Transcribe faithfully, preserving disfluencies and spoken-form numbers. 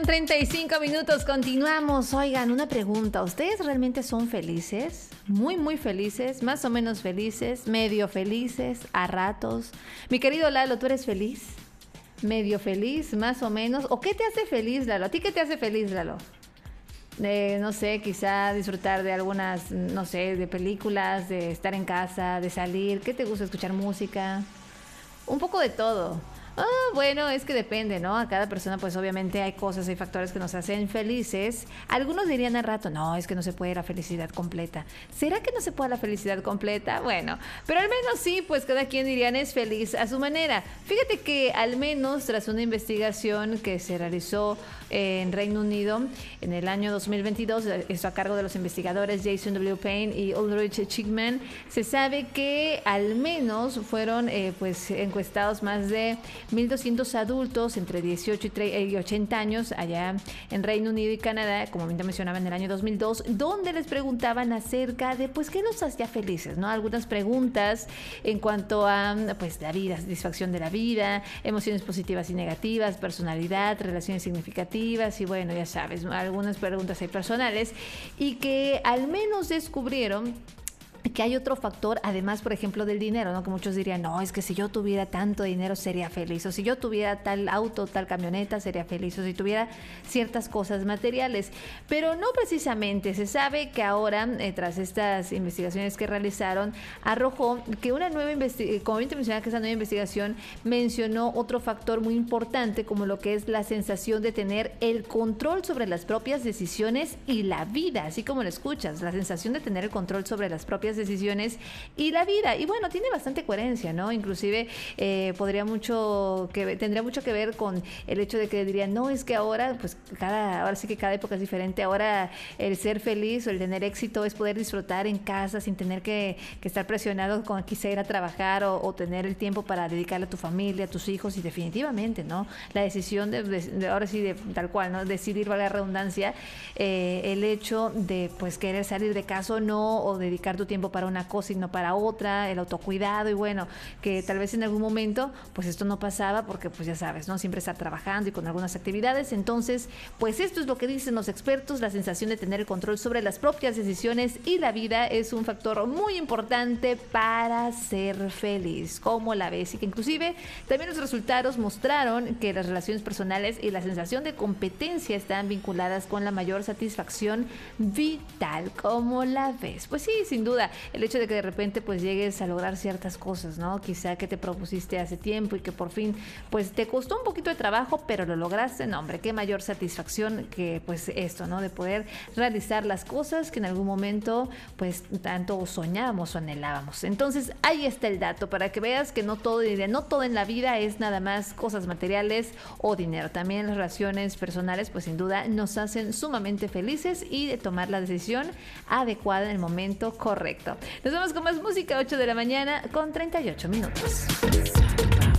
con treinta y cinco minutos, continuamos. Oigan, una pregunta, ¿ustedes realmente son felices? Muy, muy felices, más o menos felices, medio felices, a ratos. Mi querido Lalo, ¿tú eres feliz? ¿Medio feliz, más o menos? ¿O qué te hace feliz, Lalo? ¿A ti qué te hace feliz, Lalo? De, no sé, quizá disfrutar de algunas, no sé, de películas, de estar en casa, de salir. ¿Qué te gusta? ¿Escuchar música? Un poco de todo. Ah, bueno, es que depende, ¿no? A cada persona, pues obviamente hay cosas, hay factores que nos hacen felices. Algunos dirían al rato, no, es que no se puede la felicidad completa. ¿Será que no se puede la felicidad completa? Bueno, pero al menos sí, pues cada quien dirían es feliz a su manera. Fíjate que al menos tras una investigación que se realizó en Reino Unido en el año dos mil veintidós, esto a cargo de los investigadores Jason W. Payne y Ulrich Schickman, se sabe que al menos fueron eh, pues encuestados más de mil doscientos adultos entre dieciocho y ochenta años allá en Reino Unido y Canadá, como bien te mencionaba, en el año dos mil dos, donde les preguntaban acerca de pues qué los hacía felices, ¿no? Algunas preguntas en cuanto a pues la vida, satisfacción de la vida, emociones positivas y negativas, personalidad, relaciones significativas y bueno, ya sabes, algunas preguntas ahí personales y que al menos descubrieron que hay otro factor, además, por ejemplo, del dinero, ¿no? Que muchos dirían, no, es que si yo tuviera tanto dinero sería feliz, o si yo tuviera tal auto, tal camioneta sería feliz, o si tuviera ciertas cosas materiales, pero no precisamente. Se sabe que ahora, eh, tras estas investigaciones que realizaron, arrojó que una nueva investigación, como bien te mencionaba, que esa nueva investigación mencionó otro factor muy importante, como lo que es la sensación de tener el control sobre las propias decisiones y la vida, así como lo escuchas, la sensación de tener el control sobre las propias decisiones y la vida. Y bueno, tiene bastante coherencia, ¿no? Inclusive eh, podría mucho que tendría mucho que ver con el hecho de que dirían, no, es que ahora, pues cada, ahora sí que cada época es diferente. Ahora el ser feliz o el tener éxito es poder disfrutar en casa sin tener que, que estar presionado con quizá ir a trabajar o, o tener el tiempo para dedicarle a tu familia, a tus hijos. Y definitivamente, ¿no? La decisión de, de, de ahora sí, de tal cual, ¿no? Decidir, valga la redundancia, eh, el hecho de pues querer salir de casa o no, o dedicar tu tiempo para una cosa y no para otra, el autocuidado. Y bueno, que tal vez en algún momento pues esto no pasaba porque pues ya sabes, ¿no? Siempre estar trabajando y con algunas actividades. Entonces, pues esto es lo que dicen los expertos, la sensación de tener el control sobre las propias decisiones y la vida es un factor muy importante para ser feliz. ¿Cómo la ves? Y que inclusive también los resultados mostraron que las relaciones personales y la sensación de competencia están vinculadas con la mayor satisfacción vital. ¿Cómo la ves? Pues sí, sin duda, el hecho de que de repente pues llegues a lograr ciertas cosas, ¿no? Quizá que te propusiste hace tiempo y que por fin pues te costó un poquito de trabajo, pero lo lograste. No, hombre, qué mayor satisfacción que pues esto, ¿no? De poder realizar las cosas que en algún momento pues tanto soñábamos o anhelábamos. Entonces ahí está el dato para que veas que no todo, no todo en la vida es nada más cosas materiales o dinero. También las relaciones personales pues sin duda nos hacen sumamente felices y de tomar la decisión adecuada en el momento correcto. Nos vemos con más música, ocho de la mañana con treinta y ocho minutos.